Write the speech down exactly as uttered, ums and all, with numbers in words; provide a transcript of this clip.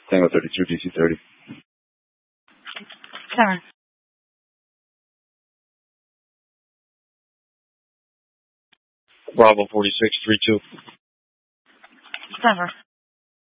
Tango thirty-two, D C thirty. Seven. Bravo forty-six, three two. Seven.